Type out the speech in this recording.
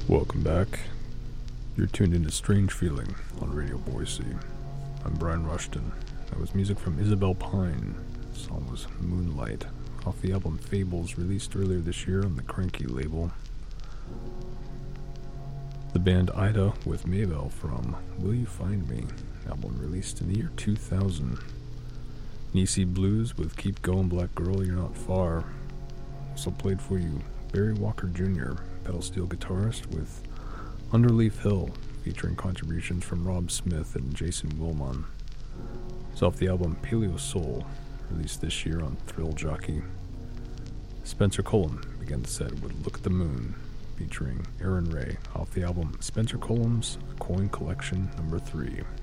Welcome back. You're tuned into Strange Feeling on Radio Boise. I'm Brian Rushton. That was music from Isabel Pine. The song was Moonlight, off the album Fables, released earlier this year on the Cranky label. The band Ida with Mabel from Will You Find Me, album released in the year 2000. Nisi Blues with Keep Going Black Girl, You're Not Far. Also played for you Barry Walker Jr., pedal steel guitarist, with Underleaf Hill, featuring contributions from Rob Smith and Jason Willman. It's off the album Paleo Soul, released this year on Thrill Jockey. Spencer Cullum began the set with Look at the Moon, featuring Aaron Ray, off the album Spencer Cullum's Coin Collection No. 3.